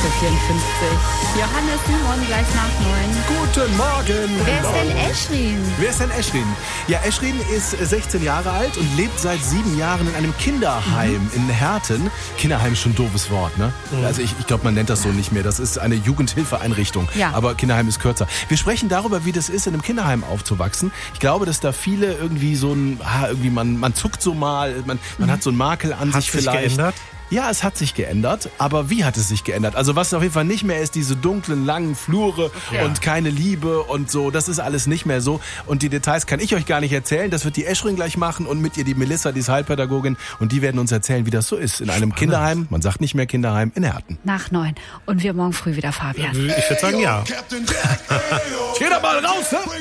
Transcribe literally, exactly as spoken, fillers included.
für vierundfünfzig. Johannes Simon gleich nach neun. Guten Morgen. Wer ist denn Eschrin? Wer ist denn Eschrin? Ja, Eschrin ist sechzehn Jahre alt und lebt seit sieben Jahren in einem Kinderheim mhm. in Herten. Kinderheim ist schon ein doofes Wort, ne? Mhm. Also ich, ich glaube, man nennt das so nicht mehr. Das ist eine Jugendhilfeeinrichtung. Ja. Aber Kinderheim ist kürzer. Wir sprechen darüber, wie das ist, in einem Kinderheim aufzuwachsen. Ich glaube, dass da viele irgendwie so ein, ah, irgendwie man, man zuckt so mal, man, man mhm. hat so einen Makel an hat sich sich vielleicht. Geändert? Ja, es hat sich geändert, aber wie hat es sich geändert? Also was auf jeden Fall nicht mehr ist, diese dunklen, langen Flure okay. und keine Liebe und so, das ist alles nicht mehr so. Und die Details kann ich euch gar nicht erzählen, das wird die Eschrin gleich machen und mit ihr die Melissa, die ist Heilpädagogin und die werden uns erzählen, wie das so ist in einem Spannend. Kinderheim, man sagt nicht mehr Kinderheim, in Herten. Nach neun und wir morgen früh wieder, Fabian. Ich würde sagen, ja. Geh doch mal raus, ne?